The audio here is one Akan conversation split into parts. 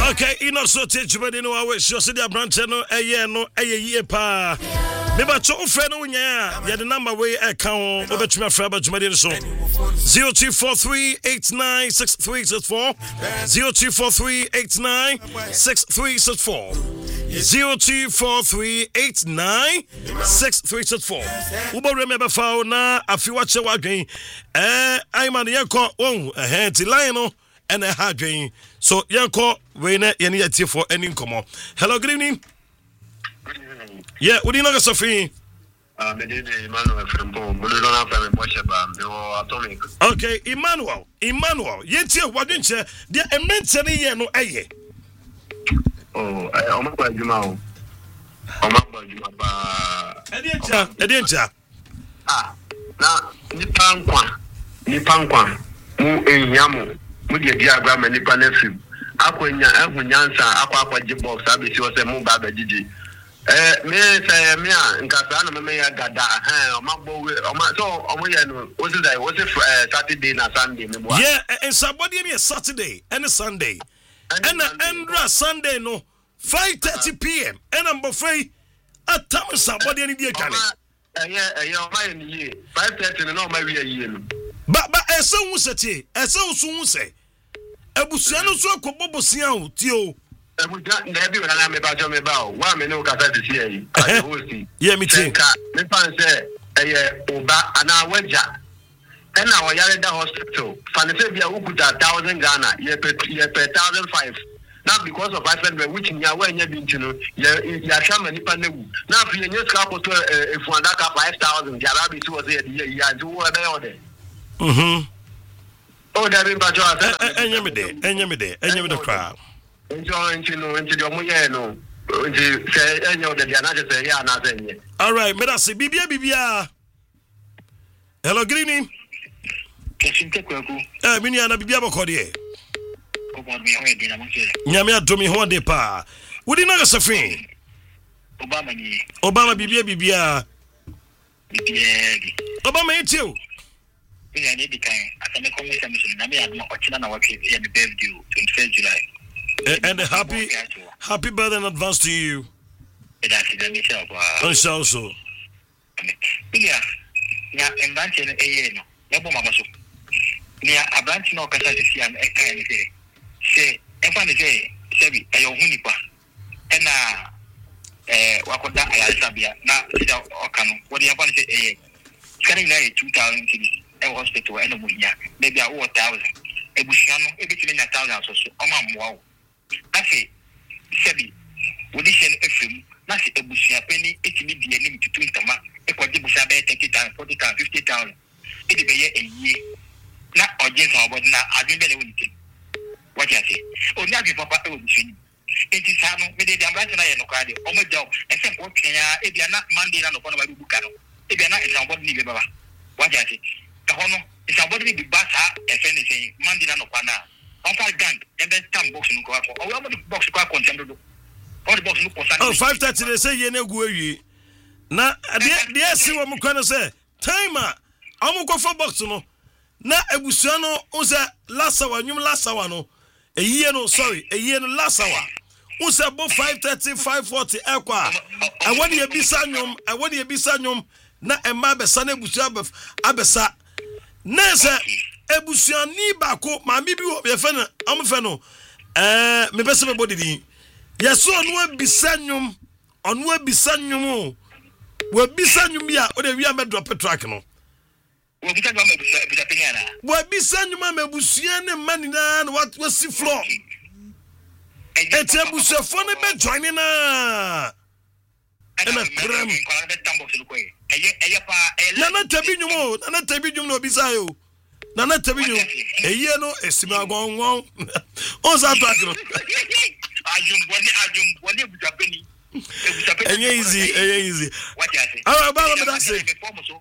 Okay, so teach me no I wish you see the branch no ye pa. Me ba cho friend no nya ya the number way account obetuma fra ba jumade so 0243896364 0243896364 0243896364 Ubo remember fa na afi wa che wadwen I man yenko ti line no and a hard drain. So, Yanko, Wayne, any idea for any come. Hello, good evening. Good evening. Yeah, what do you know, Sophie? Okay, Emmanuel, yet here, what didn't you? There are immense any no aye. Oh, I'm not by Jumao. I'm not by Jumaba. Ah, now, Nipankwan, mu Yamu. Mudia diagram and nipa nephew. Akwenya ehunyansa akwa G-box abisi wose mu ba bagiji. Me say me a nkasa na me ya gada omagbo we so omoye no what's Saturday na Sunday me boa. Yeah, and somebody me Saturday and Sunday. And Endra Sunday no 5:30 p.m. and I'm buffet at time somebody any dia kan. Yeah, my ye 5:30 no my we ye no. But ese wu sete, ese usu say. Ebusia no so akobobosia o tio. Ebuja na bi wala na me ba jo me ba o. Wa me no kasa ti see yi. Yeah, me too. Me fan say oba ana waja. Na wo yare da hospital. Fan say bia ukuta 1000 Ghana, ye per 1005. Now because of 500 which nya wa nya bi ntino, ya hwa mani pa na wu. Na afi nye ska koto efu andaka 5000 ya ba bi ti wo say ya do wo be order. Oh, that is about your crowd. All right, Medasi, Bibia. Hello, Greeny. Miniana Bibia Bocodier. Yamia Domi Honde Pa. Would you know a Safin? Obama Bibia. Obama, ain't you? I need the kind. I can make a mission. I may have not watched our birthday, 21st July. And happy birthday in advance to you. And so. Yeah, and branch in a year. Never mamma. Near a branch no capacity and a kind of say, if I say, Sebi, a young hunipa. And Wakoda, I Sabia, now, Okano, what do you want to say? Carrying 2,000 cities. Hospital and maybe 1,000. A bushano, between 1,000 or so. Wow. That's it. Sebi, would you send a film? That's a bushia penny, it's maybe a limit to Tama, a quadribusha 30,000, 40,000, 50,000. It'll be a year. Not or just about now, I didn't know anything. What I say? Oh, now you papa will be it is how maybe the ambassador and Okadi, or my job, and some work if you are not Monday and upon my Bucano. If you are not, it's somebody near Baba. What I say? It's about the bus, if anything, Mandina no Pana. On 5 gang, and then some box in Coaco. Or what the box car content? Or the box look for 5:30, they say, you know, now, the see what I'm going to say. Timer, I'm going to go for box. No, now, a Busano was a last hour, new last hour. No, a year no, sorry, a year no last hour. Who's about 5:30, 5:40, Aqua. I want you to be Sanyum, na emma besa na ebusia abesa nese ebusia ni bako ma mi bi wo ye fe na am fe no me besa me body din yeso onu abisanyum wo bisanyum bia o de wi am drop track no wo bisanyum am ebusia peniana wo bisanyum am ebusia ne mani na what si floor ete ebusia fo ne be join na Nana tabi nyum no bisayo. Nana tabi nyum. Eye no esima gonwon. On sa track no. Ajum boni butapeni. Easy. What you say? All right, Obama, that's it.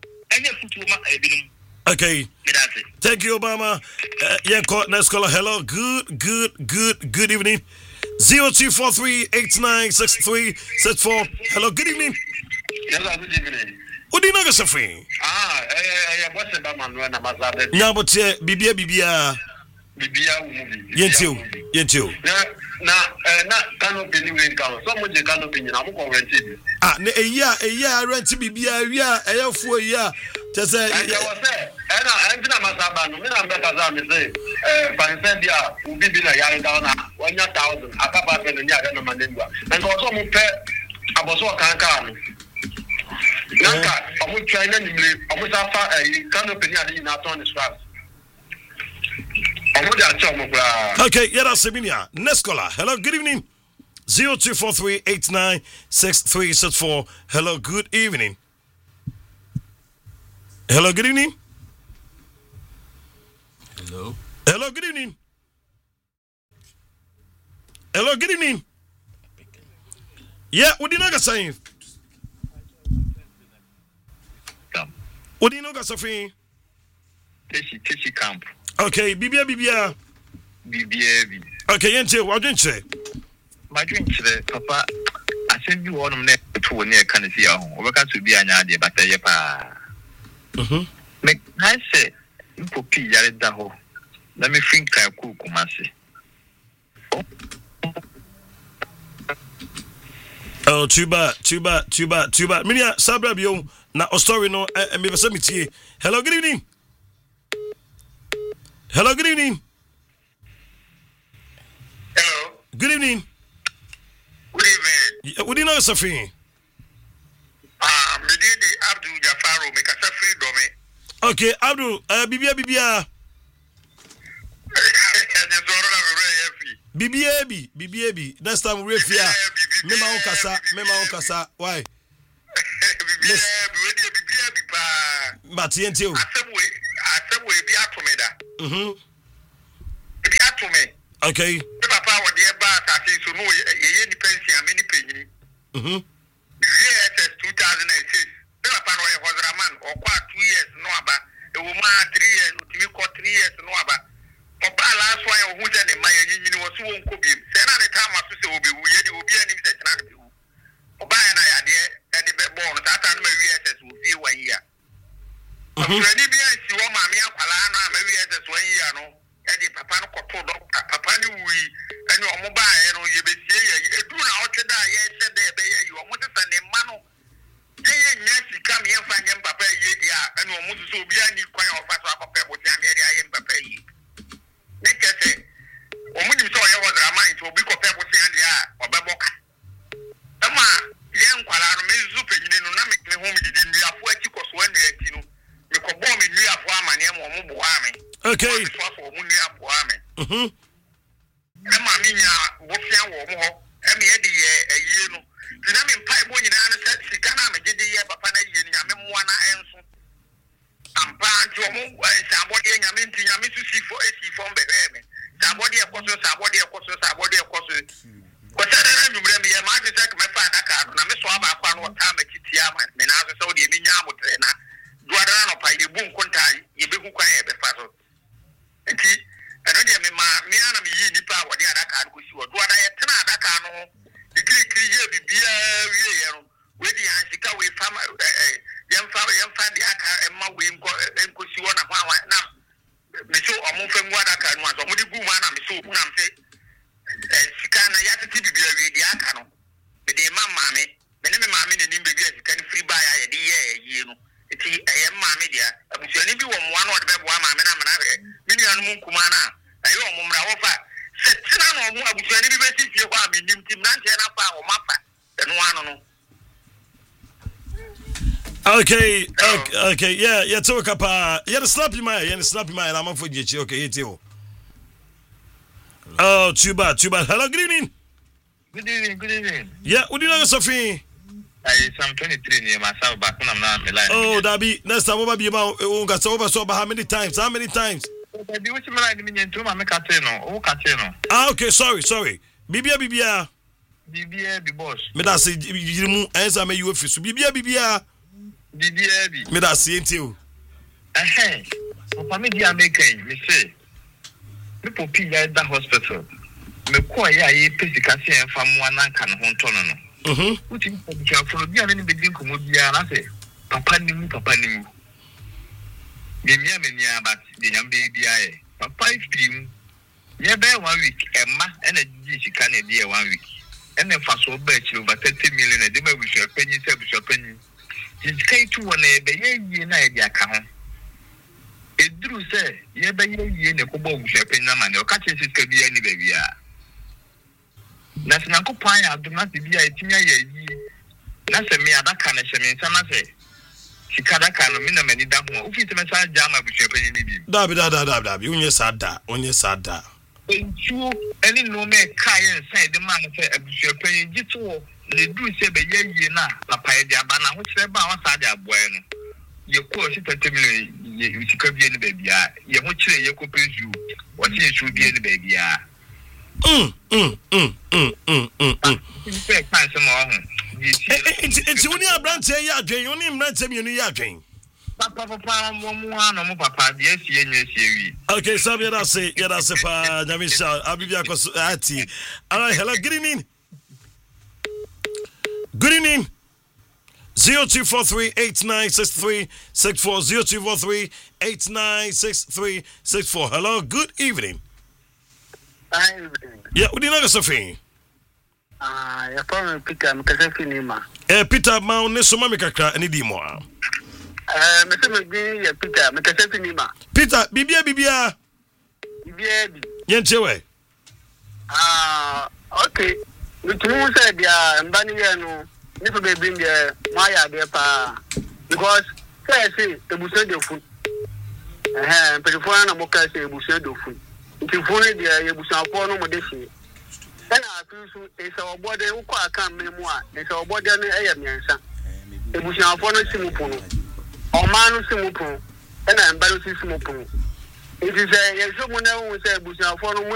Okay. Thank you, Obama. Next caller. Hello. Good evening. 0243896364. Hello, good evening. Hello, good evening. What do you know, Sophie? What's the man when I'm a Bibia. Yentu. na canopy ni we nka so mo je canopy nyina mo ko rent it na eya rent bibia wi a eyafu eyi a tese na masaba no me na mbeka za me say fansen dia ubi bi na yare down na 1000 akapa pe no ni aga no manengwa nka so mo pe aboso kanka no nka omo China ni mle omo safa canopy ni ade na ton strap. Okay, Yara Seminia. Next caller. Hello, good evening. 0243896364. Hello, good evening. Hello, good evening. Hello. Hello, good evening. Hello, good evening. Yeah, what do you know saying? What do you know saying? Teshi camp. Okay, Bibia. Okay, yente, what do you say? My drink today, Papa. I send you one of them to near Canisia. We got to be an idea, but I make I say, you put pee at the hole. Let me think I cook, Kumasi. Oh, too bad. Minia, Sabrabio, na story no, me basamiti. Hello, good evening. Hello, good evening. Hello. Good evening. Good evening. What do you know, Safi? Me di Abdul Jafaro me kasa free domi. Okay, Abdul, Bibia. Bibia. Next time we fear. Mema okasa. Why? But yente o. Asem we bi atomeda. Bi atome. Okay. Papa wo de ba asase so no ye ni pension ameni penyini. VSS 2006. Papa no ye Hozraman okwa 2 years no aba. E wo ma 3 years, utimi ko 3 years no aba. Papa last one wo hu je ne ma ye nyini wo so won ko bi. Se na ne time aso se obi wu ye de obi anim se tena ne wu. Oba na ya de e de be born tata no ma VSS wo fie 1 year. Afrani bi ansi wo ma me akwala na ma VSS 1 year no. E de papa no koto doctor. Papa ni wi ene omo ba ye no ye be sie ye edu na otweda ye hye de be ye yi omo tesa ne ma no. Ye nya sika me yemfa nyem papa ye dia ene omo so obi ani kwan ofa so papa bo ti ame dia ye papa yi. Ne kese omo ni so ye wo drama nti obi ko pe bo ti ande a obeboka. Ema ye nkwala no me zu penyini no na me kle ho me didi ndu afo aki ko so anu ati no. Me ko bo me ndu afo amane mo omo bo ame. Okay. Ema minya bofia wo mo ho eme ye de ye ayie no na me mpai bo nyina na sika na me gede ye papa na ye nya me moa na enso ampa nti o mo sabode nya me nti nya me susi fo esi fo mbebe me sabode ekoso ko tada na numre me ye ma je sek me fa adaka na me so aba kwa no ta ma kitia ma me na so so de me nya motre na duadara no pa ye bu nkonta ye be hu kwan ye be fa so nti eno de me ana me yi nipa wode adaka no kosi wo duada ye tena adaka no ikiri ye bibia wie ye no we di ansika we fama yemfa de aka emma we nkosi wo na hwa na me so omo fa mu adaka no aso mo di gu ma na me so bu na mfe sika na ya titi bibia wie di aka no me de mama me ne mama ne nim bibia sika ni free buy ya de ye no eti mama me dia abusuani bi wo mo na ode be bo mama na mena be mini anu mu kuma na ayo mo mra wo fa se tina no mo abusuani bi be sifie ho a me nim tim na nche na fa wo mafa eno anu no. Okay, yeah, to kapa. Yeah, snap my, and I'm for you. Okay, it's you. Oh, too bad. Hello, good evening. Good evening. Yeah, what do you know, Sophie? I'm 23 near myself, but I'm not the line. Oh, that be next time over be about how many times? Okay, sorry. Bibia. Bibia boss. Me da say you answer me you office. Bibia. Me da say enti o. Papa me dia make me say. Me popi ya da hospital. Me ko ya ye pesika se enfa mo ananka no ho ntono no. Uti ko for bia na ni be din komo bia na say papa ni mu. Me nia but de nyam be bia ye. Papa ifim Yeah, be 1 week, Emma, and a G can be 1 week. And then fast over over 30 million, and they may wish your penny, service your penny. It's K to 1 a day, ye night, account. It drew say, ye by ye in a couple of your penny man, or catches it could be any baby. That's an uncle pine, I do not be a tina ye. That's a me, I can't say, some say. She can't minimum any damn more. If it's a message, Jama, which your penny. Dabi, when you sad that, Two any no me kai inside the man say a penny jitu they do say be ye na papa e dia bana ho kire ba won sa dia boy no ye ko si 30 million ye sika bi ni baby a ye ho kire ye ko presu o ti su bi ni baby a se kan se mo ho it's when you branch ya adwen you ni branch me you ya adwen papa mo papa de asie wi. Okay, so yada say pa Nyamisha Abibia Ati. All right, hello, good evening. Good evening. 0243-8963-64 0243-8963-64. Hello, good evening. Hi, evening. Yeah, what do you know, Sophie? You're from Peter Mkasefinima. Peter Mount Nesoma Mikaka and Idimo. Mr. McGee, Peter Mkasefinima. Peter, Bibia. Yenchewe. Okay. Which means that Mbaniano, never be bring the Maya there because say the Busedo food. Perifuana Moka say Busedo food. If you follow the Busapono Modeshi. Then I feel it's our body who can't memoir. It's our body and I am Yansa. The Busapono Simupono. Or Manu Simupo. And I'm Balusi Simupo. It is a someone who said Busapono